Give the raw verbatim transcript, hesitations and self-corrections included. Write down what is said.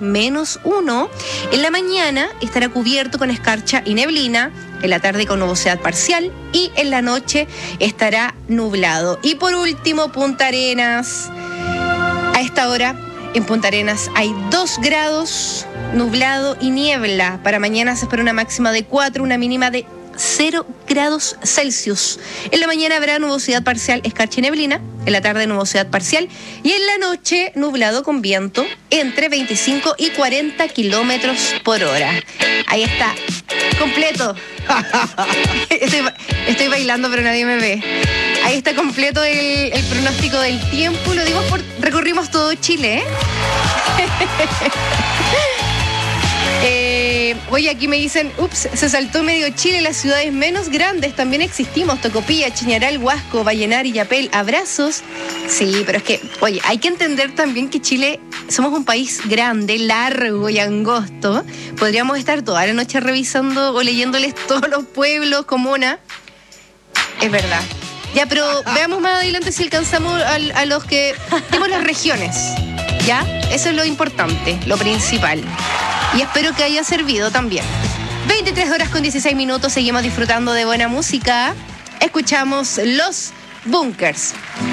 menos uno. En la mañana estará cubierto con escarcha y neblina. En la tarde con nubosidad parcial. Y en la noche estará nublado. Y por último, Punta Arenas. A esta hora, en Punta Arenas hay dos grados, nublado y niebla. Para mañana se espera una máxima de cuatro, una mínima de cero grados Celsius. En la mañana habrá nubosidad parcial, escarcha y neblina. En la tarde nubosidad parcial. Y en la noche nublado con viento entre veinticinco y cuarenta kilómetros por hora. Ahí está, completo. Estoy, estoy bailando pero nadie me ve. Ahí está completo el, el pronóstico del tiempo. Lo digo por recorrimos todo Chile, ¿eh? Eh, oye, aquí me dicen, ups, se saltó medio Chile, las ciudades menos grandes también existimos, Tocopilla, Chañaral, Huasco, Vallenar y Yapel, abrazos. Sí, pero es que, oye, hay que entender también que Chile, somos un país grande, largo y angosto. Podríamos estar toda la noche revisando o leyéndoles todos los pueblos, comunas. Es verdad. Ya, pero veamos más adelante si alcanzamos a, a los que tenemos las regiones. ¿Ya? Eso es lo importante, lo principal. Y espero que haya servido también. veintitrés horas con dieciséis minutos, seguimos disfrutando de buena música. Escuchamos Los Bunkers.